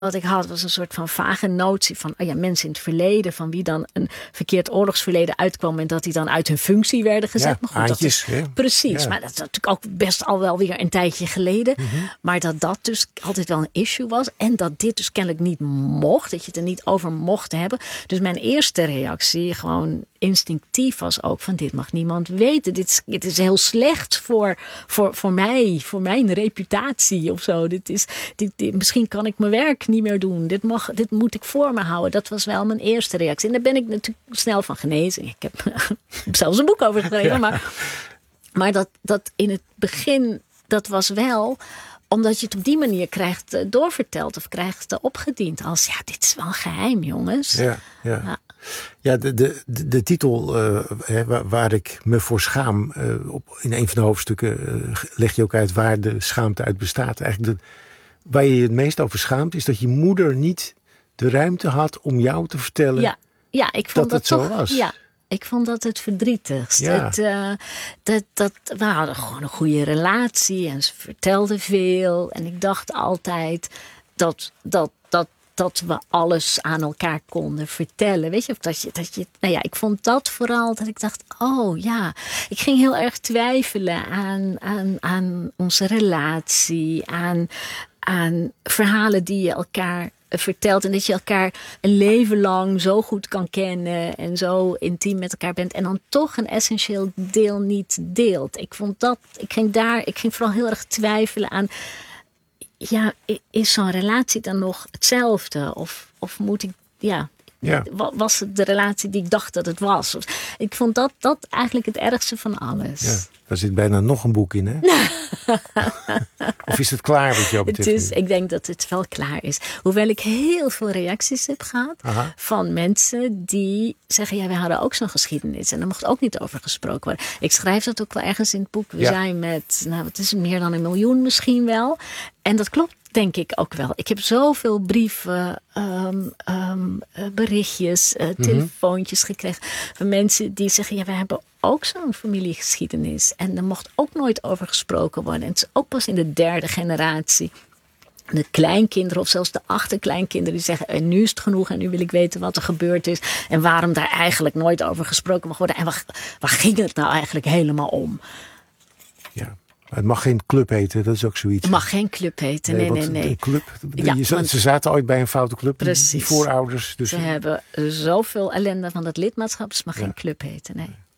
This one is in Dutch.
wat ik had was een soort van vage notie van mensen in het verleden, van wie dan een verkeerd oorlogsverleden uitkwam en dat die dan uit hun functie werden gezet. Ja, maar goed, aantjes, dat is, precies, maar dat is natuurlijk ook best al wel weer een tijdje geleden. Maar dat dus altijd wel een issue was en dat dit dus kennelijk niet mocht, dat je het er niet over mocht hebben. Dus mijn eerste reactie, gewoon instinctief, was ook van dit mag niemand weten. Dit is heel slecht voor mij, voor mijn reputatie of zo. Misschien kan ik mijn werk niet meer doen. Dit moet ik voor me houden. Dat was wel mijn eerste reactie. En daar ben ik natuurlijk snel van genezen. Ik heb zelfs een boek over geschreven. Ja. Maar dat in het begin, dat was wel omdat je het op die manier krijgt doorverteld of krijgt opgediend. Als dit is wel een geheim, jongens. Ja. Ja, de titel waar ik me voor schaam, in een van de hoofdstukken leg je ook uit waar de schaamte uit bestaat. Eigenlijk waar je het meest over schaamt is dat je moeder niet de ruimte had om jou te vertellen ik vond dat het toch, zo was. Ja, ik vond dat het verdrietigst. Ja. We hadden gewoon een goede relatie en ze vertelde veel. En ik dacht altijd dat we alles aan elkaar konden vertellen. Weet je, of dat je ik vond dat vooral dat ik dacht, ik ging heel erg twijfelen aan onze relatie, aan verhalen die je elkaar vertelt en dat je elkaar een leven lang zo goed kan kennen en zo intiem met elkaar bent en dan toch een essentieel deel niet deelt. Ik ging vooral heel erg twijfelen aan, is zo'n relatie dan nog hetzelfde? Of moet ik, was het de relatie die ik dacht dat het was? Ik vond dat eigenlijk het ergste van alles. Ja, daar zit bijna nog een boek in, hè? Of is het klaar wat jou betreft? Ik denk dat het wel klaar is. Hoewel ik heel veel reacties heb gehad van mensen die zeggen, wij hadden ook zo'n geschiedenis. En daar mocht ook niet over gesproken worden. Ik schrijf dat ook wel ergens in het boek. We zijn met, wat is het, meer dan 1 miljoen misschien wel. En dat klopt, denk ik ook wel. Ik heb zoveel brieven, berichtjes, telefoontjes gekregen van mensen die zeggen, we hebben ook zo'n familiegeschiedenis. En er mocht ook nooit over gesproken worden. En het is ook pas in de 3e generatie. De kleinkinderen of zelfs de achterkleinkinderen die zeggen, en nu is het genoeg en nu wil ik weten wat er gebeurd is. En waarom daar eigenlijk nooit over gesproken mag worden. En waar ging het nou eigenlijk helemaal om? Ja. Het mag geen club heten, dat is ook zoiets. Het mag geen club heten, nee. Een club, ze zaten ooit bij een foute club, precies. Die voorouders. Dus ze hebben zoveel ellende van dat lidmaatschap, het mag geen club heten, nee.